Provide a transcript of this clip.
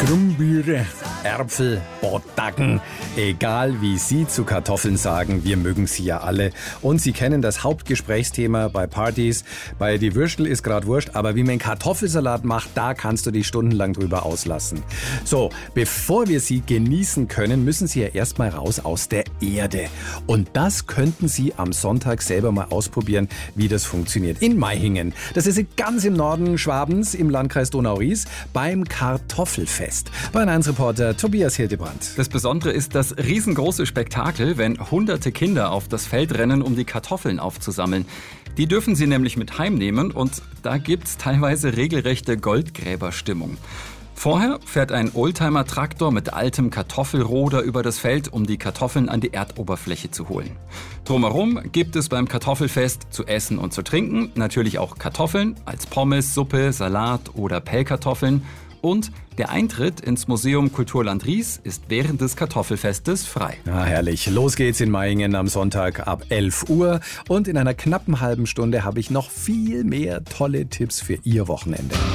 Grumbiere, Äpfel, Bottacken. Egal wie Sie zu Kartoffeln sagen, wir mögen sie ja alle. Und Sie kennen das Hauptgesprächsthema bei Partys. Bei die Würstel ist grad wurscht, aber wie man einen Kartoffelsalat macht, da kannst du dich stundenlang drüber auslassen. So, bevor wir sie genießen können, müssen sie ja erstmal raus aus der Erde. Und das könnten Sie am Sonntag selber mal ausprobieren, wie das funktioniert. In Maihingen. Das ist ganz im Norden Schwabens im Landkreis Donau-Ries beim Kartoffelfest. Bei 1-Reporter Tobias Hildebrand. Das Besondere ist das riesengroße Spektakel, wenn hunderte Kinder auf das Feld rennen, um die Kartoffeln aufzusammeln. Die dürfen sie nämlich mit heimnehmen und da gibt's teilweise regelrechte Goldgräberstimmung. Vorher fährt ein Oldtimer-Traktor mit altem Kartoffelroder über das Feld, um die Kartoffeln an die Erdoberfläche zu holen. Drumherum gibt es beim Kartoffelfest zu essen und zu trinken natürlich auch Kartoffeln als Pommes, Suppe, Salat oder Pellkartoffeln. Und der Eintritt ins Museum Kulturland Ries ist während des Kartoffelfestes frei. Ja, herrlich. Los geht's in Maihingen am Sonntag ab 11 Uhr. Und in einer knappen halben Stunde habe ich noch viel mehr tolle Tipps für Ihr Wochenende.